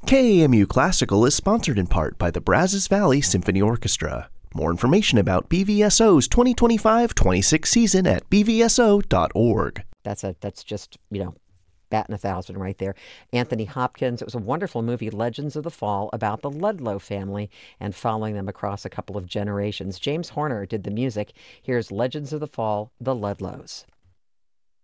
KAMU Classical is sponsored in part by the Brazos Valley Symphony Orchestra. More information about BVSO's 2025-26 season at bvso.org. That's just, batting 1,000 right there. Anthony Hopkins. It was a wonderful movie, Legends of the Fall, about the Ludlow family and following them across a couple of generations. James Horner did the music. Here's Legends of the Fall, The Ludlows.